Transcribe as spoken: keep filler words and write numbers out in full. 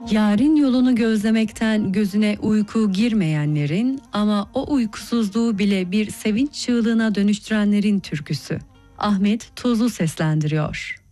Yarın yolunu gözlemekten gözüne uyku girmeyenlerin ama o uykusuzluğu bile bir sevinç çığlığına dönüştürenlerin türküsü. Ahmet Tuzlu seslendiriyor.